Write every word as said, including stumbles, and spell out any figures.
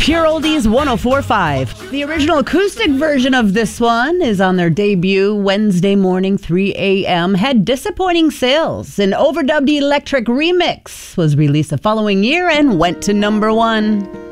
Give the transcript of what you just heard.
Pure Oldies one oh four point five. The original acoustic version of this one is on their debut Wednesday morning, three a.m. Had disappointing sales. An overdubbed electric remix was released the following year and went to number one.